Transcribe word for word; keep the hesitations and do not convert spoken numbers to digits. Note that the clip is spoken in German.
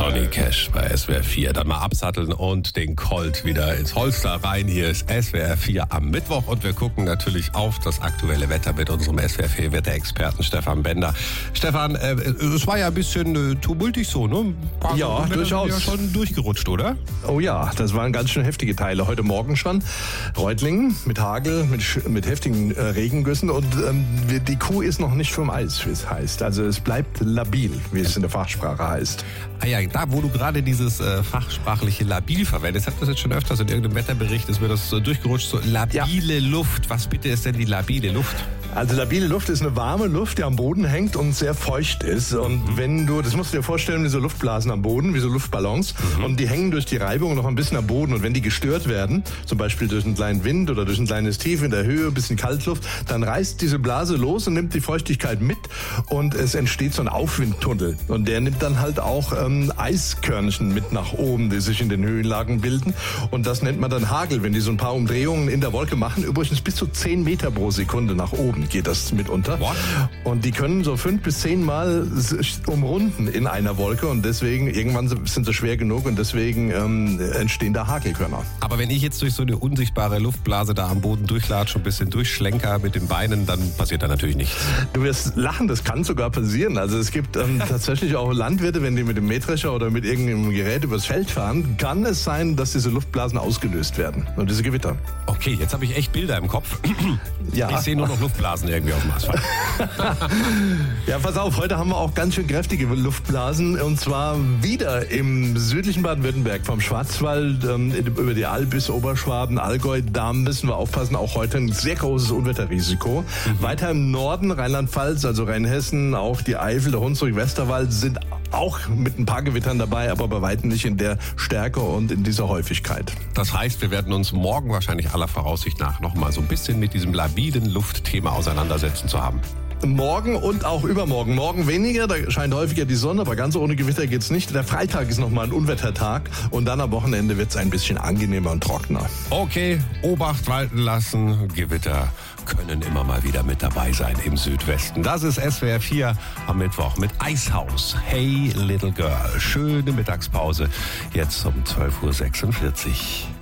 Johnny Cash bei S W R vier. Dann mal absatteln und den Colt wieder ins Holster rein. Hier ist S W R vier am Mittwoch und wir gucken natürlich auf das aktuelle Wetter mit unserem S W R vier Wetterexperten Stefan Bender. Stefan, äh, es war ja ein bisschen äh, tumultig so, ne? Paar Ja, durchaus. Ja schon durchgerutscht, oder? Oh ja, das waren ganz schön heftige Teile. Heute Morgen schon Reutlingen mit Hagel, mit, mit heftigen äh, Regengüssen und ähm, die Kuh ist noch nicht vom Eis, wie es heißt. Also es bleibt labil, wie es in der Fachsprache heißt. Ah ja, da wo du gerade dieses äh, fachsprachliche labil verwendest, hat das jetzt schon öfters in irgendeinem Wetterbericht, ist mir das so durchgerutscht, so labile ja. Luft. Was bitte ist denn die labile Luft? Also labile Luft ist eine warme Luft, die am Boden hängt und sehr feucht ist. Und mhm. wenn du, das musst du dir vorstellen, wie so Luftblasen am Boden, wie so Luftballons. Mhm. Und die hängen durch die Reibung noch ein bisschen am Boden. Und wenn die gestört werden, zum Beispiel durch einen kleinen Wind oder durch ein kleines Tief in der Höhe, ein bisschen Kaltluft, dann reißt diese Blase los und nimmt die Feuchtigkeit mit. Und es entsteht so ein Aufwindtunnel. Und der nimmt dann halt auch ähm, Eiskörnchen mit nach oben, die sich in den Höhenlagen bilden. Und das nennt man dann Hagel, wenn die so ein paar Umdrehungen in der Wolke machen. Übrigens bis zu zehn Meter pro Sekunde nach oben geht das mitunter. What? Und die können so fünf bis zehn Mal umrunden in einer Wolke und deswegen, irgendwann sind sie schwer genug und deswegen ähm, entstehen da Hagelkörner. Aber wenn ich jetzt durch so eine unsichtbare Luftblase da am Boden durchlatsche, ein bisschen durchschlenker mit den Beinen, dann passiert da natürlich nichts. Du wirst lachen, das kann sogar passieren. Also es gibt ähm, tatsächlich auch Landwirte, wenn die mit dem Mähdrescher oder mit irgendeinem Gerät übers Feld fahren, kann es sein, dass diese Luftblasen ausgelöst werden und diese Gewitter. Okay, jetzt habe ich echt Bilder im Kopf. Ja. Ich sehe nur noch Luftblasen irgendwie auf dem Asphalt. Ja, pass auf, heute haben wir auch ganz schön kräftige Luftblasen und zwar wieder im südlichen Baden-Württemberg, vom Schwarzwald ähm, über die Alb bis Oberschwaben, Allgäu. Da müssen wir aufpassen, auch heute ein sehr großes Unwetterrisiko. Mhm. Weiter im Norden, Rheinland-Pfalz, also Rheinhessen, auch die Eifel, der Hunsrück, Westerwald sind auch mit ein paar Gewittern dabei, aber bei weitem nicht in der Stärke und in dieser Häufigkeit. Das heißt, wir werden uns morgen wahrscheinlich aller Voraussicht nach noch mal so ein bisschen mit diesem labilen Luftthema auseinandersetzen zu haben. Morgen und auch übermorgen. Morgen weniger, da scheint häufiger die Sonne, aber ganz ohne Gewitter geht's nicht. Der Freitag ist nochmal ein Unwettertag und dann am Wochenende wird's ein bisschen angenehmer und trockener. Okay, Obacht walten lassen. Gewitter können immer mal wieder mit dabei sein im Südwesten. Das ist S W R vier am Mittwoch mit Eishaus. Hey Little Girl. Schöne Mittagspause. Jetzt um zwölf Uhr sechsundvierzig.